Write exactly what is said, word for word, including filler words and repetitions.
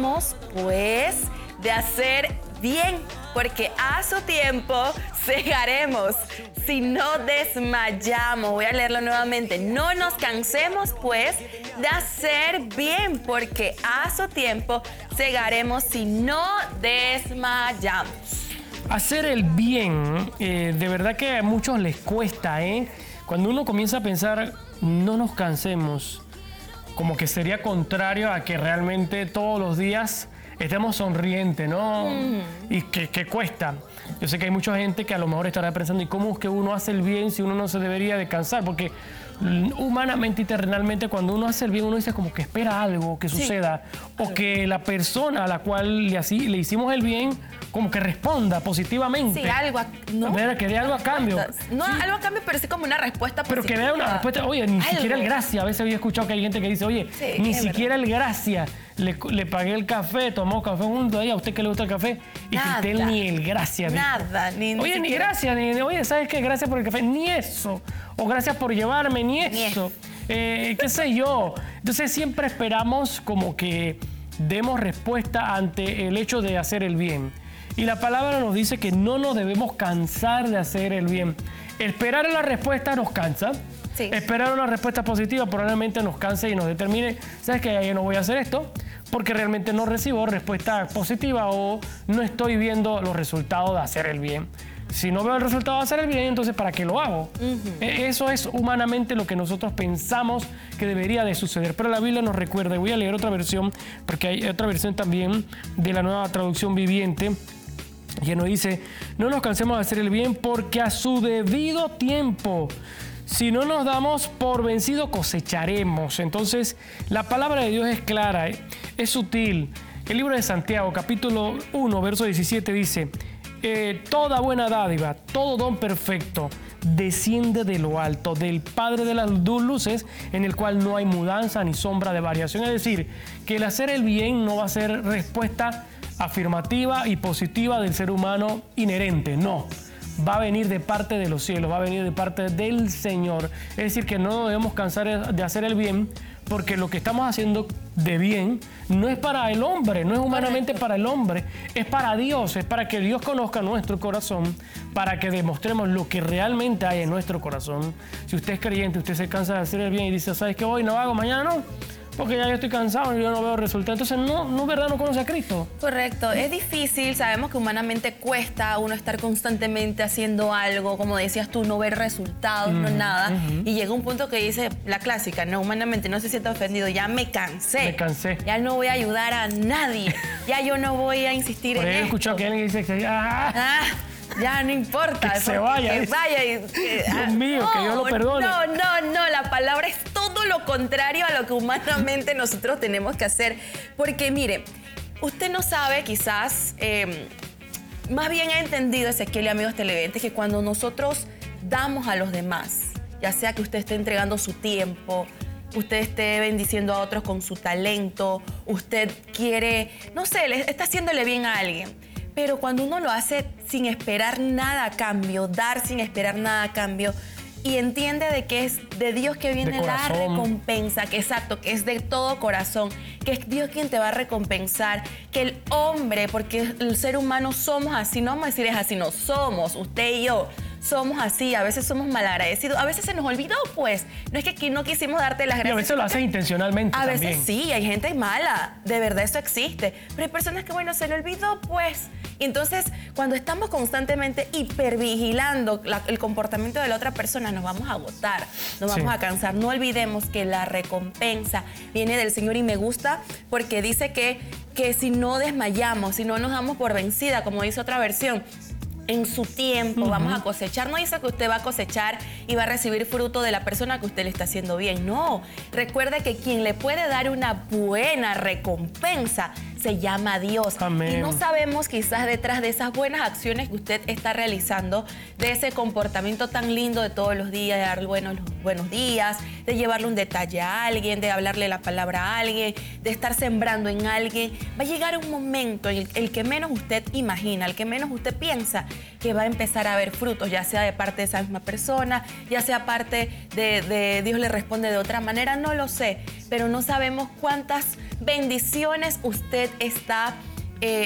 cansemos, pues, de hacer bien, porque a su tiempo segaremos si no desmayamos. Voy a leerlo nuevamente. No nos cansemos, pues, de hacer bien, porque a su tiempo segaremos si no desmayamos. Hacer el bien, eh, de verdad que a muchos les cuesta, ¿eh? Cuando uno comienza a pensar, no nos cansemos, como que sería contrario a que realmente todos los días estemos sonrientes, ¿no? Mm. Y que, que cuesta. Yo sé que hay mucha gente que a lo mejor estará pensando, ¿y cómo es que uno hace el bien si uno no se debería de cansar? Porque humanamente y terrenalmente, cuando uno hace el bien, uno dice como que espera algo que suceda, sí, o que la persona a la cual le, así, le hicimos el bien, como que responda positivamente. Sí, algo a, ¿no? Que dé algo a cambio. No sí. algo a cambio, pero sí como una respuesta Pero positiva. que dé una respuesta, oye, ni algo. siquiera el gracias. A veces había escuchado que hay gente que dice, oye, sí, ni siquiera verdad. el gracias. Le, le pagué el café, tomamos café juntos, ahí a usted que le gusta el café, y Nada. que usted ni el gracias. Nada, ni, ni Oye, siquiera. ni gracias, ni, oye, ¿sabes qué? Gracias por el café, ni eso. O gracias por llevarme, ni eso. Ni eso. Eh, qué sé yo. Entonces siempre esperamos como que demos respuesta ante el hecho de hacer el bien. Y la palabra nos dice que no nos debemos cansar de hacer el bien. Esperar la respuesta nos cansa. Sí. Esperar una respuesta positiva probablemente nos canse y nos determine, ¿sabes qué? Yo no voy a hacer esto porque realmente no recibo respuesta positiva o no estoy viendo los resultados de hacer el bien. Si no veo el resultado de hacer el bien, entonces ¿para qué lo hago? Uh-huh. Eso es humanamente lo que nosotros pensamos que debería de suceder. Pero la Biblia nos recuerda, y voy a leer otra versión, porque hay otra versión también de la Nueva Traducción Viviente, que nos dice, no nos cansemos de hacer el bien porque a su debido tiempo, si no nos damos por vencido, cosecharemos. Entonces, la palabra de Dios es clara, ¿eh? Es sutil. El libro de Santiago, capítulo uno, verso diecisiete, dice, eh, toda buena dádiva, todo don perfecto, desciende de lo alto, del Padre de las luces, en el cual no hay mudanza ni sombra de variación. Es decir, que el hacer el bien no va a ser respuesta afirmativa y positiva del ser humano inherente, no. Va a venir de parte de los cielos, va a venir de parte del Señor. Es decir, que no debemos cansar de hacer el bien, porque lo que estamos haciendo de bien no es para el hombre, no es humanamente para el hombre, es para Dios, es para que Dios conozca nuestro corazón, para que demostremos lo que realmente hay en nuestro corazón. Si usted es creyente, usted se cansa de hacer el bien y dice, ¿sabes qué? Hoy no hago, mañana no, porque ya yo estoy cansado y yo no veo resultados. Entonces, no, no, ¿verdad? No conoce a Cristo. Correcto. Es difícil, sabemos que humanamente cuesta uno estar constantemente haciendo algo, como decías tú, no ver resultados, mm, no nada. Uh-huh. Y llega un punto que dice, la clásica, no, humanamente no se sienta ofendido, ya me cansé. Me cansé. Ya no voy a ayudar a nadie, ya yo no voy a insistir Por en ahí he esto. escuchado que alguien dice que... ¡Ah! ah, ya no importa. Que se vaya. Que vaya y, que, Dios ah, mío, no, que Dios lo perdone. No, no, no, la palabra es todo lo contrario a lo que humanamente nosotros tenemos que hacer. Porque mire, usted no sabe quizás, eh, más bien ha entendido, Ezequiel y amigos televidentes, que cuando nosotros damos a los demás, ya sea que usted esté entregando su tiempo, usted esté bendiciendo a otros con su talento, usted quiere, no sé, está haciéndole bien a alguien. Pero cuando uno lo hace sin esperar nada a cambio, dar sin esperar nada a cambio, y entiende de que es de Dios que viene la recompensa, que exacto, que es de todo corazón, que es Dios quien te va a recompensar, que el hombre, porque el ser humano somos así, no vamos a decir es así, no somos, usted y yo, somos así, a veces somos malagradecidos, a veces se nos olvidó, pues, no es que aquí no quisimos darte las gracias. Y a veces lo hacen intencionalmente A también. veces sí, hay gente mala, de verdad eso existe, pero hay personas que, bueno, se le olvidó, pues. Y entonces, cuando estamos constantemente hipervigilando la, el comportamiento de la otra persona, nos vamos a agotar, nos vamos sí. a cansar. No olvidemos que la recompensa viene del Señor y me gusta porque dice que, que si no desmayamos, si no nos damos por vencida, como dice otra versión, en su tiempo uh-huh. vamos a cosechar. No dice que usted va a cosechar y va a recibir fruto de la persona que usted le está haciendo bien. No, recuerde que quien le puede dar una buena recompensa se llama Dios. Amén. Y no sabemos quizás detrás de esas buenas acciones que usted está realizando, de ese comportamiento tan lindo de todos los días, de dar buenos, buenos días, de llevarle un detalle a alguien, de hablarle la palabra a alguien, de estar sembrando en alguien. Va a llegar un momento en el, el que menos usted imagina, el que menos usted piensa, que va a empezar a haber frutos, ya sea de parte de esa misma persona, ya sea parte de, de Dios le responde de otra manera, no lo sé, pero no sabemos cuántas bendiciones usted está Eh,